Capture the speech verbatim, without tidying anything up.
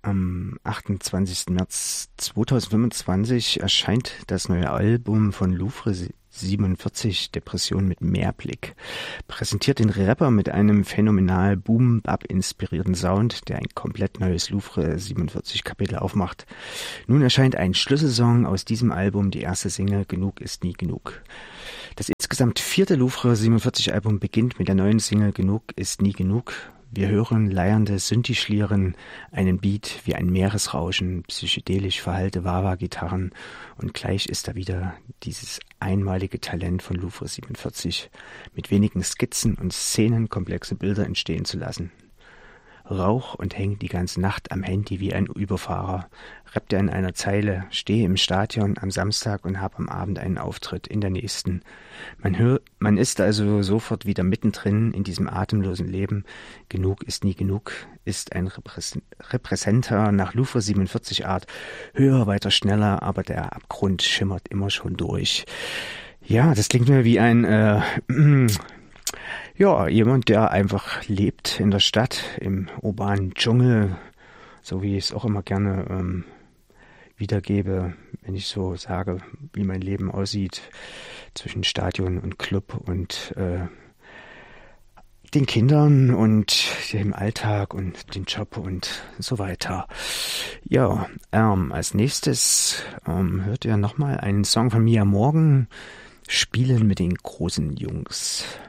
Am achtundzwanzigsten März zweitausendfünfundzwanzig erscheint das neue Album von Louvre siebenundvierzig, Depression mit Mehrblick. Präsentiert den Rapper mit einem phänomenal Boom-Bap-inspirierten Sound, der ein komplett neues Louvre siebenundvierzig Kapitel aufmacht. Nun erscheint ein Schlüsselsong aus diesem Album, die erste Single Genug ist nie genug. Das insgesamt vierte Louvre siebenundvierzig Album beginnt mit der neuen Single Genug ist nie genug. Wir hören leiernde Synthi-Schlieren, einen Beat wie ein Meeresrauschen, psychedelisch verhallte Wah-Wah-Gitarren und gleich ist da wieder dieses einmalige Talent von Louvre siebenundvierzig, mit wenigen Skizzen und Szenen komplexe Bilder entstehen zu lassen. Rauch und häng die ganze Nacht am Handy wie ein Überfahrer, rappt er in einer Zeile, stehe im Stadion am Samstag und hab am Abend einen Auftritt in der nächsten. Man hört, man ist also sofort wieder mittendrin in diesem atemlosen Leben. Genug ist nie genug, ist ein Repräsent- Repräsenter nach Louvre siebenundvierzig Art. Höher, weiter, schneller, aber der Abgrund schimmert immer schon durch. Ja, das klingt mir wie ein, äh, ja, jemand, der einfach lebt in der Stadt, im urbanen Dschungel, so wie ich es auch immer gerne ähm, wiedergebe, wenn ich so sage, wie mein Leben aussieht zwischen Stadion und Club und äh, den Kindern und dem Alltag und den Job und so weiter. Ja, ähm, als nächstes ähm, hört ihr nochmal einen Song von Mia Morgan, Spielen mit den großen Jungs.